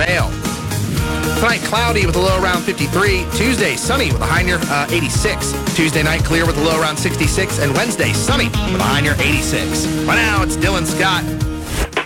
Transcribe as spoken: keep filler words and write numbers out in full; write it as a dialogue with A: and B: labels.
A: prevail. Tonight, cloudy with a low around fifty-three. Tuesday, sunny with a high near uh, eighty-six. Tuesday night, clear with a low around sixty-six. And Wednesday, sunny with a high near eighty-six. By now, it's Dylan Scott.